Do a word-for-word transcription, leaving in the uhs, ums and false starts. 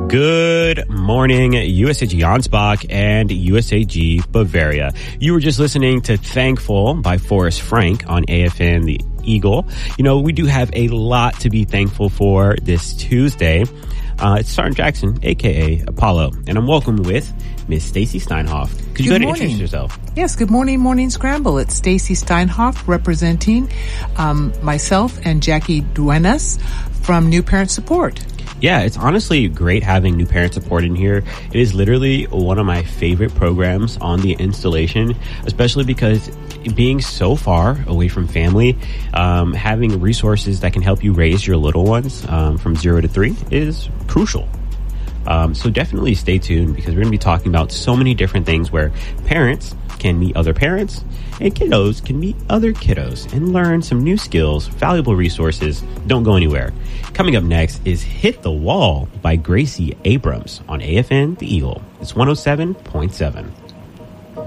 Good morning, U S A G Ansbach and U S A G Bavaria. You were just listening to Thankful by Forrest Frank on A F N The Eagle. You know, we do have a lot to be thankful for this Tuesday. Uh, it's Sergeant Jackson, a k a. Apollo, and I'm welcome with Miss Stacy Steinhoff. Could you good go ahead and morning. introduce yourself? Yes, good morning, Morning Scramble. It's Stacy Steinhoff representing um, myself and Jackie Duenas from New Parent Support. Yeah, it's honestly great having New Parent Support in here. It is literally one of my favorite programs on the installation, especially because being so far away from family, um, having resources that can help you raise your little ones um, from zero to three is crucial. Um, so definitely stay tuned because we're going to be talking about so many different things where parents can meet other parents and kiddos can meet other kiddos and learn some new skills, valuable resources. Don't go anywhere. Coming up next is Hit the Wall by Gracie Abrams on A F N The Eagle. It's one oh seven point seven.